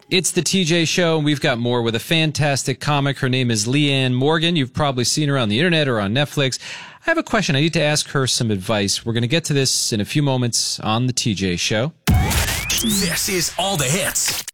It's the TJ Show, and we've got more with a fantastic comic. Her name is Leanne Morgan. You've probably seen her on the internet or on Netflix. I have a question. I need to ask her some advice. We're going to get to this in a few moments on the TJ Show. This is All the Hits.